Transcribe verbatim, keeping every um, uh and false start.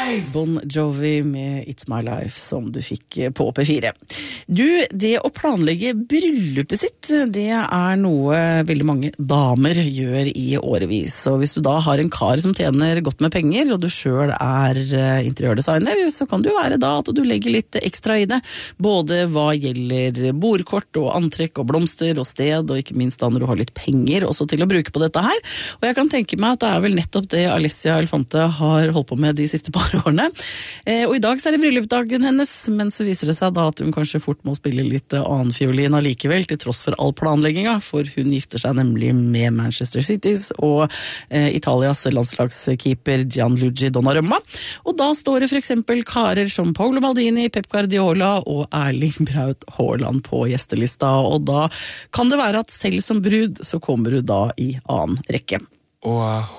Bon Jovi med It's My Life som du fikk på P fire. Du, det å planlegge bryllupet sitt, det er noe veldig mange damer gjør i årevis. Og hvis du da har en kar som tjener godt med penger, og du selv er interiørdesigner, så kan det jo være da at du legger litt ekstra i det. Både hva gjelder bordkort og antrekk og blomster og sted, og ikke minst da når du har litt penger også til å bruke på dette her. Og jeg kan tenke meg at det er vel nettopp det Alessia Elefante har holdt på med de siste par årene. Eh, og i dag så er det bryllupsdagen hennes, men så viser det seg da at hun kanskje fort må spille litt annen fiolin allikevel, til tross for all planlegginga, for hun gifter seg nemlig med Manchester Citys og eh, Italias landslagskeeper Gianluigi Donnarumma. Og da står det for eksempel karer som Paolo Maldini, Pep Guardiola og Erling Braut Haaland på gjestelista, og da kan det være at selv som brud så kommer du da i annen rekke. Og